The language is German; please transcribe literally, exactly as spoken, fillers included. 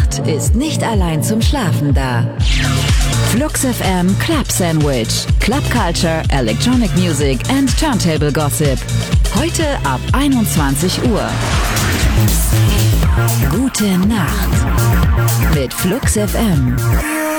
Nacht ist nicht allein zum Schlafen da. Flux F M Club Sandwich. Club Culture, Electronic Music and Turntable Gossip. Heute ab einundzwanzig Uhr. Gute Nacht mit Flux F M.